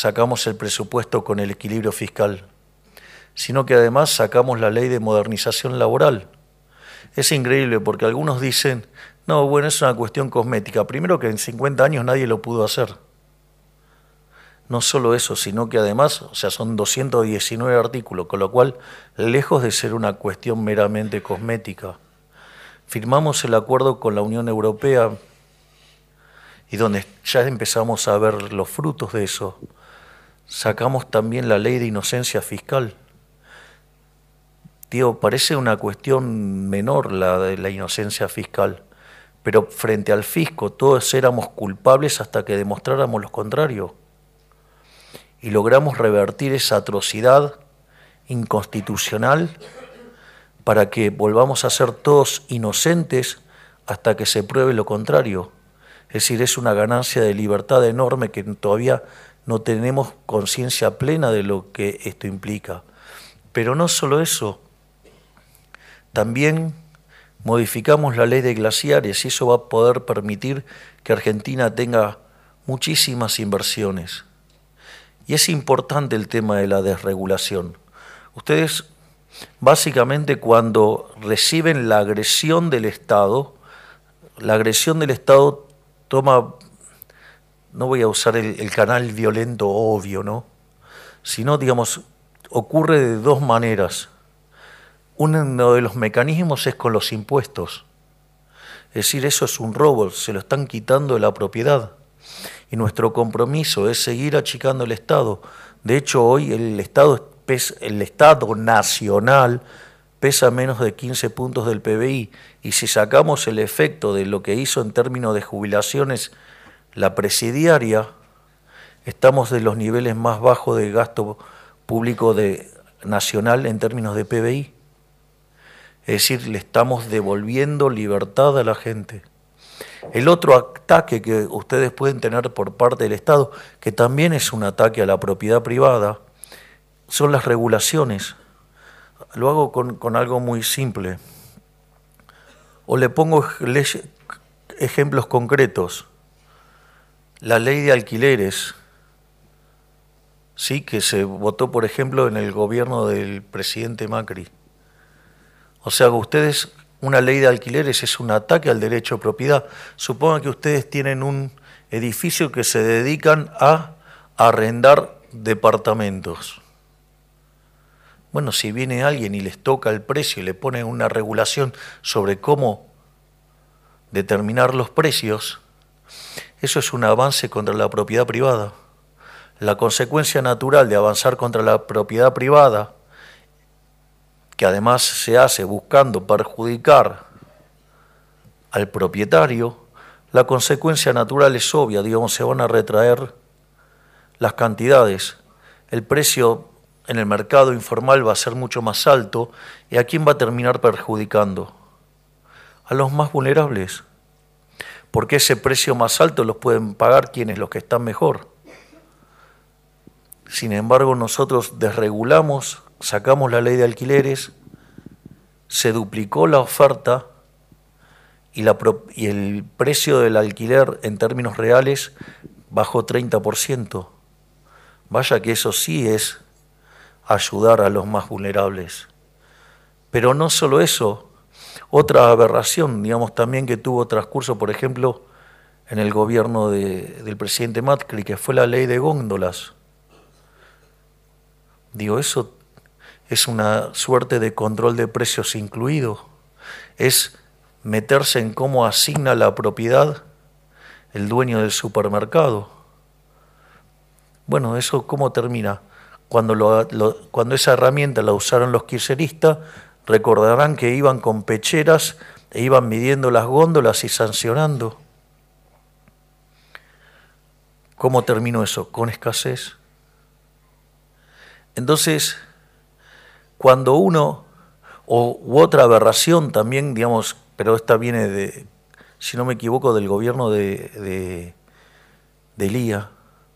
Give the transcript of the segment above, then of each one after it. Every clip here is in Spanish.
sacamos el presupuesto con el equilibrio fiscal, sino que además sacamos la ley de modernización laboral. Es increíble porque algunos dicen, no, bueno, es una cuestión cosmética. Primero que en 50 años nadie lo pudo hacer. No solo eso, sino que además, o sea, son 219 artículos, con lo cual, lejos de ser una cuestión meramente cosmética, firmamos el acuerdo con la Unión Europea y donde ya empezamos a ver los frutos de eso. Sacamos también la ley de inocencia fiscal. Digo, parece una cuestión menor la de la inocencia fiscal, pero frente al fisco todos éramos culpables hasta que demostráramos lo contrario. Y logramos revertir esa atrocidad inconstitucional para que volvamos a ser todos inocentes hasta que se pruebe lo contrario. Es decir, es una ganancia de libertad enorme que todavía no tenemos conciencia plena de lo que esto implica. Pero no solo eso, también modificamos la ley de glaciares y eso va a poder permitir que Argentina tenga muchísimas inversiones. Y es importante el tema de la desregulación. Ustedes, básicamente, cuando reciben la agresión del Estado toma, no voy a usar el canal violento obvio, ¿no? Sino, digamos, ocurre de dos maneras. Uno de los mecanismos es con los impuestos. Es decir, eso es un robo, se lo están quitando de la propiedad. Y nuestro compromiso es seguir achicando el Estado. De hecho, hoy el Estado nacional pesa menos de 15 puntos del PBI. Y si sacamos el efecto de lo que hizo en términos de jubilaciones la presidiaria, estamos de los niveles más bajos de gasto público nacional en términos de PBI. Es decir, le estamos devolviendo libertad a la gente. El otro ataque que ustedes pueden tener por parte del Estado, que también es un ataque a la propiedad privada, son las regulaciones. Lo hago con algo muy simple. O le pongo ejemplos concretos. La ley de alquileres, sí, que se votó, por ejemplo, en el gobierno del presidente Macri. O sea, ustedes, una ley de alquileres es un ataque al derecho de propiedad. Supongan que ustedes tienen un edificio que se dedican a arrendar departamentos. Bueno, si viene alguien y les toca el precio y le ponen una regulación sobre cómo determinar los precios, eso es un avance contra la propiedad privada. La consecuencia natural de avanzar contra la propiedad privada, que además se hace buscando perjudicar al propietario, la consecuencia natural es obvia, digamos, se van a retraer las cantidades, el precio en el mercado informal va a ser mucho más alto, ¿y a quién va a terminar perjudicando? A los más vulnerables, porque ese precio más alto los pueden pagar quienes, los que están mejor. Sin embargo, nosotros desregulamos, sacamos la ley de alquileres, se duplicó la oferta y el precio del alquiler en términos reales bajó 30%. Vaya que eso sí es ayudar a los más vulnerables. Pero no solo eso, otra aberración, digamos, también que tuvo transcurso, por ejemplo, en el gobierno del presidente Macri, que fue la ley de góndolas. Digo, eso es una suerte de control de precios incluido. Es meterse en cómo asigna la propiedad el dueño del supermercado. Bueno, ¿eso cómo termina? Cuando esa herramienta la usaron los kirchneristas, recordarán que iban con pecheras e iban midiendo las góndolas y sancionando. ¿Cómo terminó eso? Con escasez. Entonces, cuando uno, u otra aberración también, digamos, pero esta viene de, si no me equivoco, del gobierno de Ilia,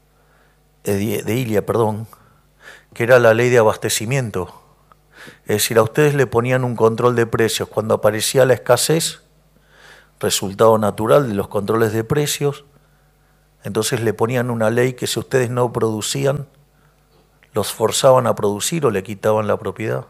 que era la ley de abastecimiento. Es decir, a ustedes le ponían un control de precios. Cuando aparecía la escasez, resultado natural de los controles de precios, Entonces le ponían una ley que si ustedes no producían, los forzaban a producir o le quitaban la propiedad.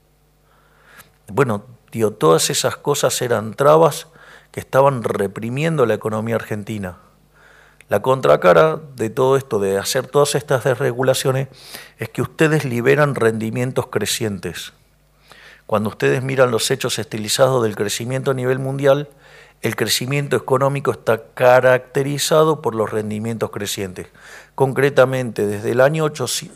Bueno, digo, todas esas cosas eran trabas que estaban reprimiendo la economía argentina. La contracara de todo esto, de hacer todas estas desregulaciones, es que ustedes liberan rendimientos crecientes. Cuando ustedes miran los hechos estilizados del crecimiento a nivel mundial, el crecimiento económico está caracterizado por los rendimientos crecientes. Concretamente, desde el año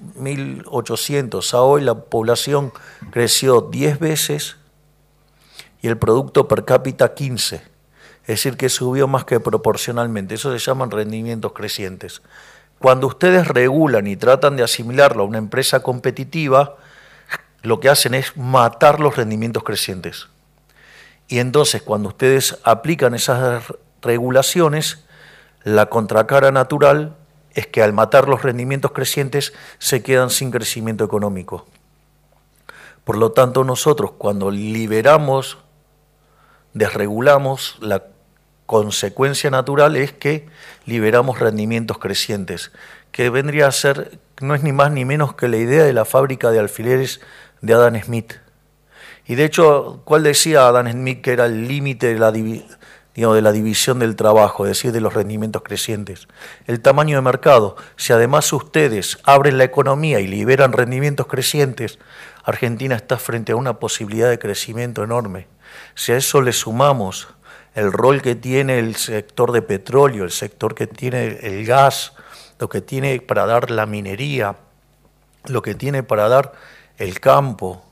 1800 a hoy, la población creció 10 veces y el producto per cápita 15. Es decir, que subió más que proporcionalmente. Eso se llaman rendimientos crecientes. Cuando ustedes regulan y tratan de asimilarlo a una empresa competitiva, lo que hacen es matar los rendimientos crecientes. Y entonces, cuando ustedes aplican esas regulaciones, la contracara natural es que al matar los rendimientos crecientes se quedan sin crecimiento económico. Por lo tanto, nosotros cuando liberamos, desregulamos, la consecuencia natural es que liberamos rendimientos crecientes, que vendría a ser, no es ni más ni menos que la idea de la fábrica de alfileres de Adam Smith. Y de hecho, ¿cuál decía Adam Smith que era el límite de la división del trabajo, es decir, de los rendimientos crecientes? El tamaño de mercado. Si además ustedes abren la economía y liberan rendimientos crecientes, Argentina está frente a una posibilidad de crecimiento enorme. Si a eso le sumamos el rol que tiene el sector de petróleo, el sector que tiene el gas, lo que tiene para dar la minería, lo que tiene para dar el campo,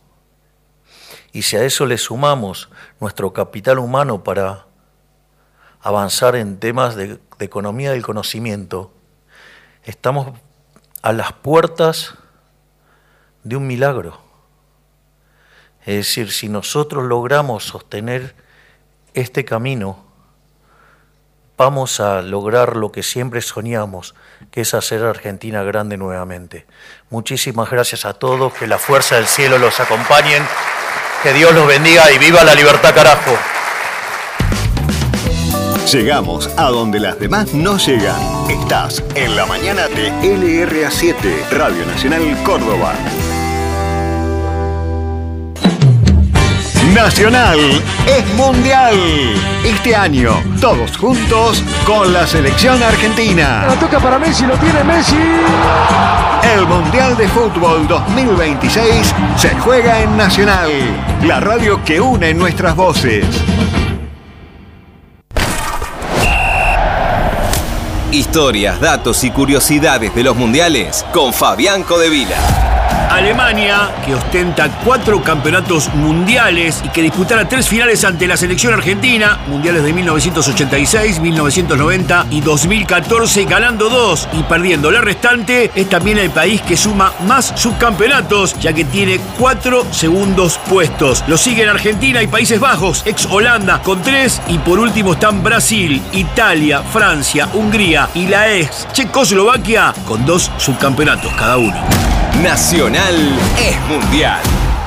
y si a eso le sumamos nuestro capital humano para avanzar en temas de economía del conocimiento, estamos a las puertas de un milagro. Es decir, si nosotros logramos sostener este camino, vamos a lograr lo que siempre soñamos, que es hacer a Argentina grande nuevamente. Muchísimas gracias a todos, que la fuerza del cielo los acompañe, que Dios los bendiga y viva la libertad, carajo. Llegamos a donde las demás no llegan. Estás en la mañana de LRA7, Radio Nacional Córdoba. Nacional es mundial. Este año, todos juntos con la selección argentina. La toca para Messi, lo tiene Messi. El Mundial de Fútbol 2026 se juega en Nacional, la radio que une nuestras voces. Historias, datos y curiosidades de los mundiales con Fabián Codevila. Alemania, que ostenta 4 campeonatos mundiales y que disputara 3 finales ante la selección argentina, mundiales de 1986, 1990 y 2014, ganando 2 y perdiendo la restante, es también el país que suma más subcampeonatos, ya que tiene 4 segundos puestos. Lo siguen Argentina y Países Bajos, ex Holanda, con 3, y por último están Brasil, Italia, Francia, Hungría y la ex Checoslovaquia, con 2 subcampeonatos cada uno. Nacional es mundial.